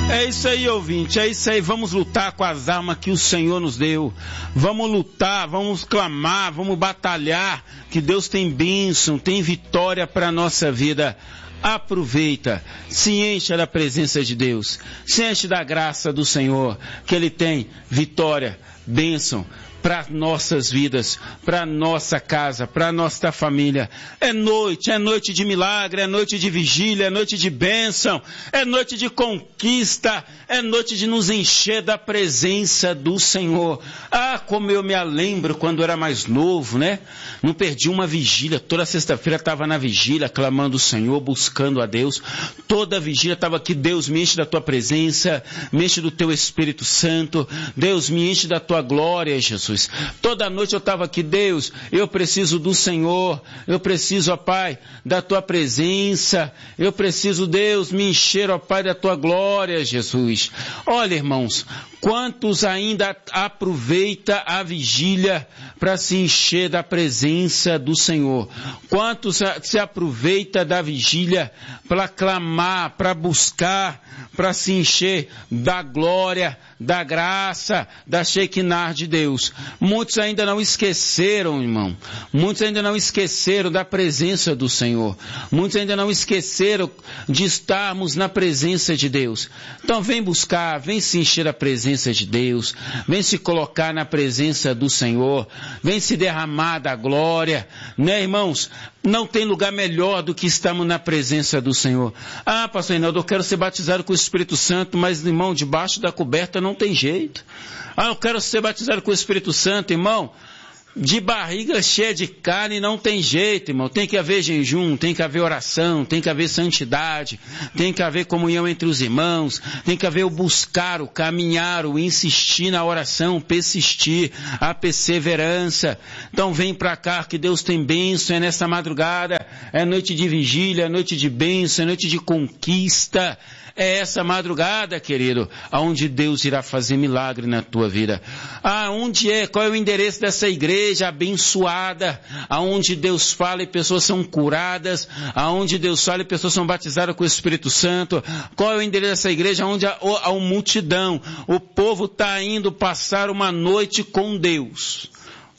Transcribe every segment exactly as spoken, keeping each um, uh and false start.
É isso aí, ouvinte, é isso aí, vamos lutar com as armas que o Senhor nos deu, vamos lutar, vamos clamar, vamos batalhar, que Deus tem bênção, tem vitória para a nossa vida. Aproveita, se encha da presença de Deus, se enche da graça do Senhor, que Ele tem vitória, bênção para nossas vidas, para nossa casa, para nossa família. É noite, é noite de milagre, é noite de vigília, é noite de bênção, é noite de conquista, é noite de nos encher da presença do Senhor. Ah, como eu me lembro quando eu era mais novo, né? Não perdi uma vigília, toda sexta-feira estava na vigília, clamando o Senhor, buscando a Deus. Toda vigília estava aqui, Deus me enche da tua presença, me enche do teu Espírito Santo, Deus me enche da tua glória, Jesus. Toda noite eu estava aqui, Deus, eu preciso do Senhor, eu preciso, ó Pai, da tua presença, eu preciso, Deus, me encher, ó Pai, da tua glória, Jesus. Olha, irmãos, quantos ainda aproveita a vigília para se encher da presença do Senhor? Quantos se aproveita da vigília para clamar, para buscar, para se encher da glória, da graça, da Shekinah de Deus? Muitos ainda não esqueceram, irmão. Muitos ainda não esqueceram da presença do Senhor. Muitos ainda não esqueceram de estarmos na presença de Deus. Então vem buscar, vem se encher da presença de Deus. Vem se colocar na presença do Senhor. Vem se derramar da glória. Né, irmãos? Não tem lugar melhor do que estarmos na presença do Senhor. Ah, pastor Reinaldo, eu quero ser batizado com o Espírito Santo, mas, irmão, debaixo da coberta não tem jeito. Ah, eu quero ser batizado com o Espírito Santo, irmão. De barriga cheia de carne não tem jeito, irmão. Tem que haver jejum, tem que haver oração, tem que haver santidade, tem que haver comunhão entre os irmãos, tem que haver o buscar, o caminhar, o insistir na oração, o persistir, a perseverança. Então vem pra cá que Deus tem bênção, é nessa madrugada, é noite de vigília, é noite de bênção, é noite de conquista. É essa madrugada, querido, aonde Deus irá fazer milagre na tua vida. Ah, onde é? Qual é o endereço dessa igreja abençoada? Aonde Deus fala e pessoas são curadas? Aonde Deus fala e pessoas são batizadas com o Espírito Santo? Qual é o endereço dessa igreja? Onde há, há uma multidão. O povo está indo passar uma noite com Deus.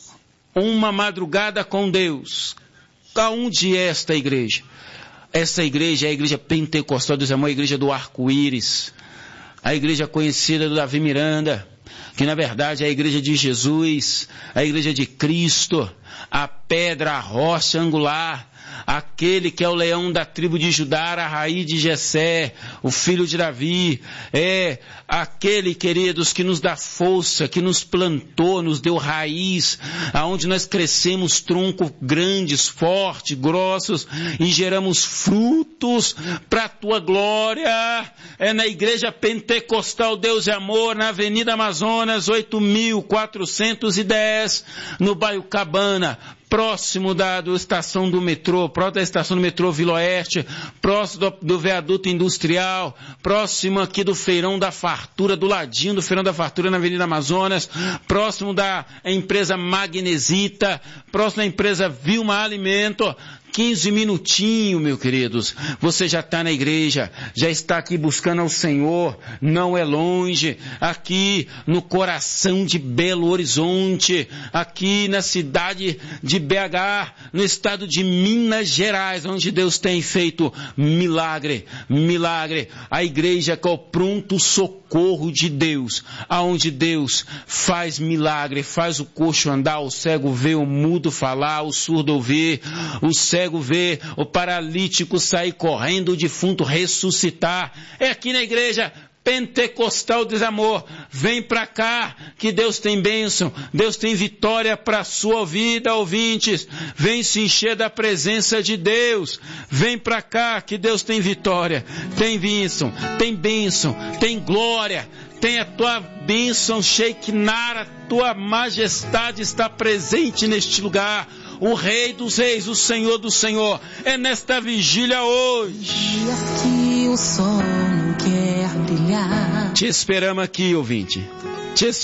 Uma madrugada com Deus. Aonde é esta igreja? Essa igreja é a igreja pentecostal do Amor, a igreja do arco-íris, a igreja conhecida do Davi Miranda, que na verdade é a igreja de Jesus, a igreja de Cristo, a pedra, a rocha angular, aquele que é o leão da tribo de Judá, a raiz de Jessé, o filho de Davi, é aquele, queridos, que nos dá força, que nos plantou, nos deu raiz, aonde nós crescemos troncos grandes, fortes, grossos e geramos frutos para a tua glória. É na igreja pentecostal Deus é Amor, na Avenida Amazonas, oito mil quatrocentos e dez, no bairro Cabana, próximo da do estação do metrô, próximo da estação do metrô Vila Oeste, próximo do, do viaduto industrial, próximo aqui do Feirão da Fartura, do ladinho do Feirão da Fartura na Avenida Amazonas, próximo da empresa Magnesita, próximo da empresa Vilma Alimento. quinze minutinhos, meus queridos, você já está na igreja, já está aqui buscando ao Senhor, não é longe, aqui no coração de Belo Horizonte, aqui na cidade de B H, no estado de Minas Gerais, onde Deus tem feito milagre, milagre, a igreja que é o pronto socorro de Deus, aonde Deus faz milagre, faz o coxo andar, o cego ver, o mudo falar, o surdo ouvir, o cego cego ver, o paralítico sair correndo, o defunto ressuscitar. É aqui na igreja Pentecostal do Amor. Vem pra cá que Deus tem bênção, Deus tem vitória para a sua vida, ouvintes. Vem se encher da presença de Deus. Vem pra cá que Deus tem vitória, tem bênção, tem bênção, tem glória. Tem a tua bênção, Shekinah, a tua majestade está presente neste lugar. O Rei dos Reis, o Senhor do Senhor, é nesta vigília hoje. Dias que o sol não quer brilhar. Te esperamos aqui, ouvinte. Te